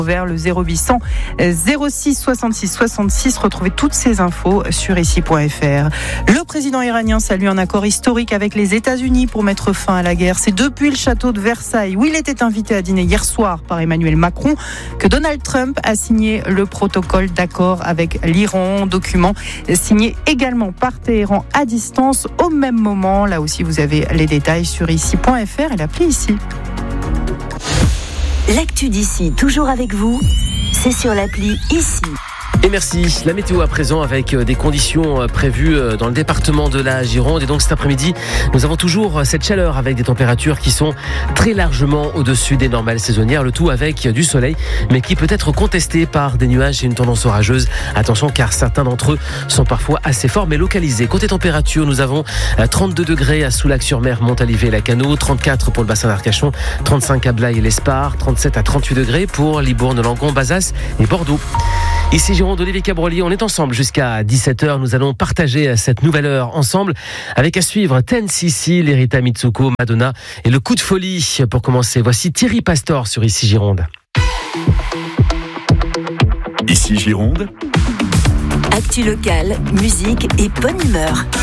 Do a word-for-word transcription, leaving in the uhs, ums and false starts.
vers le zéro huit cents zéro six soixante-six soixante-six. Retrouvez toutes ces infos sur ici point f r. Le président iranien salue un accord historique avec les États-Unis pour mettre fin à la guerre. C'est depuis le château de Versailles, où il était invité à dîner hier soir par Emmanuel Macron, que Donald Trump a signé le protocole d'accord avec l'Iran, document signé également par Téhéran à distance au même moment. Là aussi, vous avez les détails sur ici point f r et l'appli ici. L'actu d'ici, toujours avec vous, c'est sur l'appli ici. Et merci. La météo à présent avec des conditions prévues dans le département de la Gironde. Et donc cet après-midi, nous avons toujours cette chaleur avec des températures qui sont très largement au-dessus des normales saisonnières. Le tout avec du soleil, mais qui peut être contesté par des nuages et une tendance orageuse. Attention, car certains d'entre eux sont parfois assez forts, mais localisés. Côté température, nous avons trente-deux degrés à Soulac-sur-Mer, Montalivet et Lacanau, trente-quatre pour le bassin d'Arcachon, trente-cinq à Blaye et l'Espar, trente-sept à trente-huit degrés pour Libourne, Langon, Bazas et Bordeaux. Ici Gironde, Olivier Cabroli, on est ensemble jusqu'à dix-sept heures. Nous allons partager cette nouvelle heure ensemble avec à suivre Ten Sissi, Lerita Mitsuko, Madonna et le coup de folie. Pour commencer, voici Thierry Pastor sur Ici Gironde. Ici Gironde. Actu locale, musique et bonne humeur.